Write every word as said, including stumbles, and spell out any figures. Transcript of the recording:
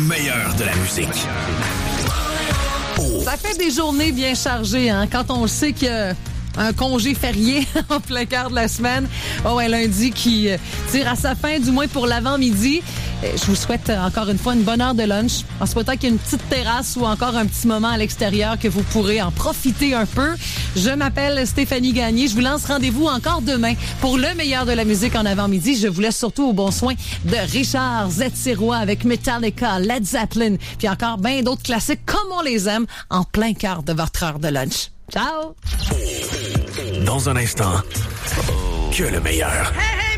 meilleur de la musique. Oh. Ça fait des journées bien chargées, hein, quand on sait qu'il y a un congé férié en plein quart de la semaine. Oh, un lundi qui tire à sa fin, du moins pour l'avant-midi. Je vous souhaite encore une fois une bonne heure de lunch, en souhaitant qu'il y ait une petite terrasse ou encore un petit moment à l'extérieur que vous pourrez en profiter un peu. Je m'appelle Stéphanie Gagné. Je vous lance rendez-vous encore demain pour le meilleur de la musique en avant-midi. Je vous laisse surtout au bon soin de Richard Zettiroy avec Metallica, Led Zeppelin, puis encore bien d'autres classiques comme on les aime en plein quart de votre heure de lunch. Ciao! Dans un instant, que le meilleur. Hey!